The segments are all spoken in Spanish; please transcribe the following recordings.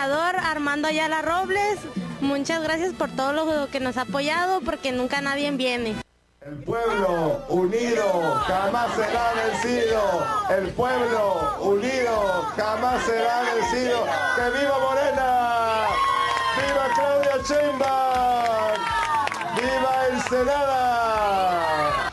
gobernador Armando Ayala Robles, muchas gracias por todo lo que nos ha apoyado, porque nunca nadie viene. El pueblo unido jamás será vencido. El pueblo unido jamás será vencido. ¡Que viva Morena! ¡Viva Claudia Sheinbaum! ¡Viva Ensenada!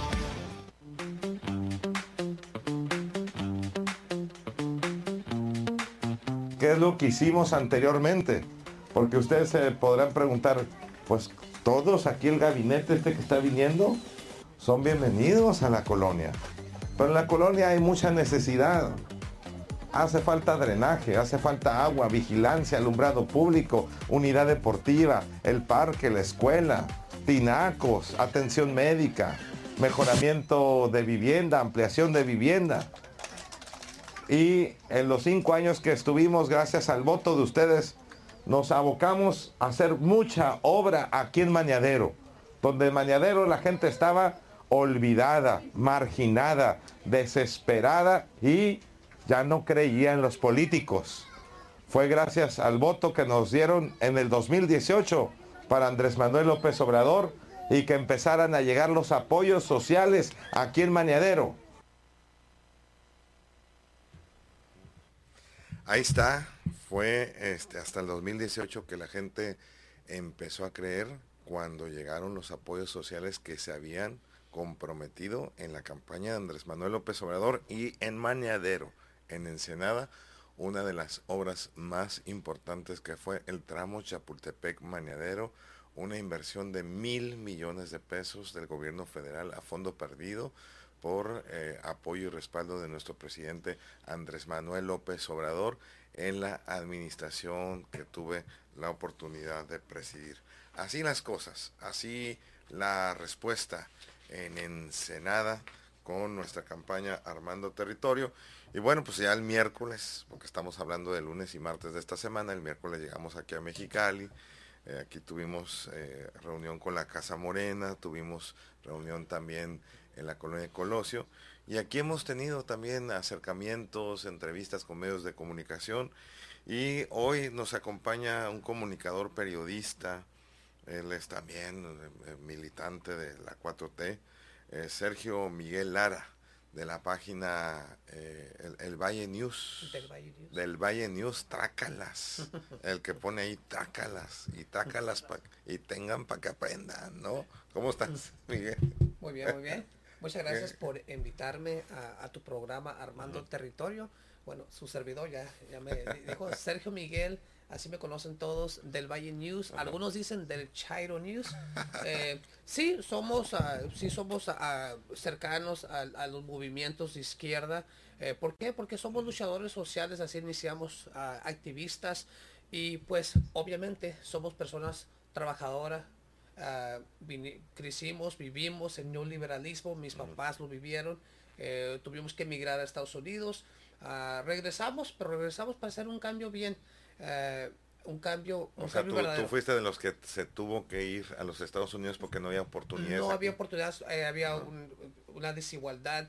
¿Qué es lo que hicimos anteriormente? Porque ustedes se podrán preguntar, pues todos aquí el gabinete que está viniendo son bienvenidos a la colonia. Pero en la colonia hay mucha necesidad. Hace falta drenaje, hace falta agua, vigilancia, alumbrado público, unidad deportiva, el parque, la escuela, tinacos, atención médica, mejoramiento de vivienda, ampliación de vivienda. Y en los 5 años que estuvimos, gracias al voto de ustedes, nos abocamos a hacer mucha obra aquí en Mañadero, donde en Mañadero la gente estaba olvidada, marginada, desesperada y ya no creía en los políticos. Fue gracias al voto que nos dieron en el 2018 para Andrés Manuel López Obrador y que empezaran a llegar los apoyos sociales aquí en Mañadero. Ahí está, fue hasta el 2018 que la gente empezó a creer cuando llegaron los apoyos sociales que se habían comprometido en la campaña de Andrés Manuel López Obrador y en Mañadero, en Ensenada, una de las obras más importantes que fue el tramo Chapultepec-Mañadero, una inversión de 1,000 millones de pesos del gobierno federal a fondo perdido, por apoyo y respaldo de nuestro presidente Andrés Manuel López Obrador en la administración que tuve la oportunidad de presidir. Así las cosas, así la respuesta en Ensenada con nuestra campaña Armando Territorio. Y bueno, pues ya el miércoles, porque estamos hablando de lunes y martes de esta semana, el miércoles llegamos aquí a Mexicali. Aquí tuvimos reunión con la Casa Morena, tuvimos reunión también en la colonia de Colosio, y aquí hemos tenido también acercamientos, entrevistas con medios de comunicación, y hoy nos acompaña un comunicador periodista, él es también militante de la 4T, Sergio Miguel Lara, de la página el Valle News, del Valle News, trácalas, el que pone ahí trácalas, y tengan para que aprendan, ¿no? ¿Cómo estás, Miguel? Muy bien, muy bien. Muchas gracias por invitarme a tu programa Armando Territorio. Bueno, su servidor ya me dijo, Sergio Miguel, así me conocen todos, del Valle News. Algunos dicen del Chairo News. Sí, somos cercanos a los movimientos de izquierda. ¿Por qué? Porque somos luchadores sociales, así iniciamos activistas, y pues obviamente somos personas trabajadoras. Vivimos en neoliberalismo, mis papás lo vivieron, tuvimos que emigrar a Estados Unidos, regresamos para hacer un cambio bien, un cambio verdadero. Tú fuiste de los que se tuvo que ir a los Estados Unidos porque no había oportunidades. No había oportunidades, había una desigualdad.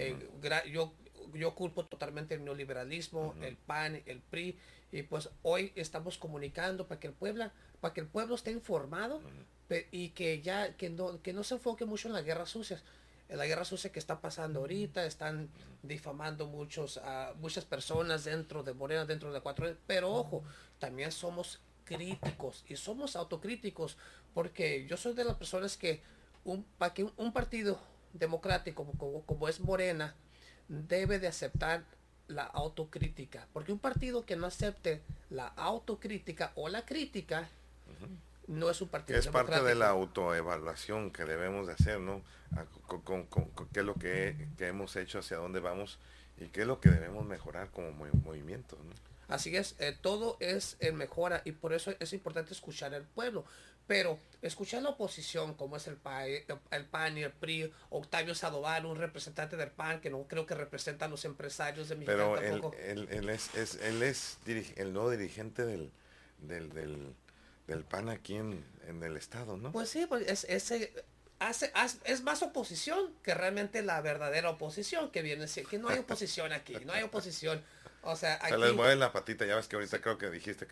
Yo culpo totalmente el neoliberalismo, el PAN, el PRI, y pues hoy estamos comunicando para que el pueblo esté informado, y que no se enfoque mucho en la guerra sucia. En la guerra sucia que está pasando ahorita, están difamando muchas personas dentro de Morena, dentro de la 4, pero ojo, también somos críticos y somos autocríticos, porque yo soy de las personas que para que un partido democrático como es Morena debe de aceptar la autocrítica, porque un partido que no acepte la autocrítica o la crítica no es un partido democrático. Es parte de la autoevaluación que debemos de hacer, ¿no? Con qué es lo que hemos hecho, hacia dónde vamos y qué es lo que debemos mejorar como movimiento, ¿no? Así es, todo es en mejora, y por eso es importante escuchar al pueblo. Pero escuchar la oposición, como es el PAN y el PRI, Octavio Sandoval, un representante del PAN, que no creo que representa a los empresarios de Mexicali tampoco. Pero él es el nuevo dirigente del PAN aquí en el estado, ¿no? Pues sí, pues es más oposición que realmente la verdadera oposición, que no hay oposición aquí, no hay oposición. O sea, aquí se les mueve la patita, ya ves que ahorita creo que dijiste que